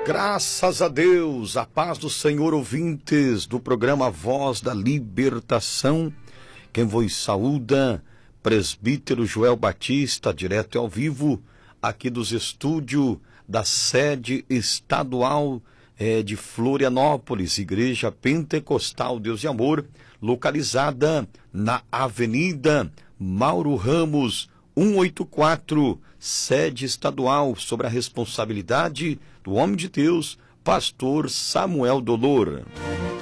Graças a Deus, a paz do Senhor, ouvintes do programa Voz da Libertação. Quem vos saúda, presbítero Joel Batista, direto e ao vivo, aqui dos estúdios da sede estadual de Florianópolis, Igreja Pentecostal Deus de Amor, localizada na Avenida Mauro Ramos, 184, sede estadual, sob a responsabilidade do homem de Deus, pastor Samuel Dolor.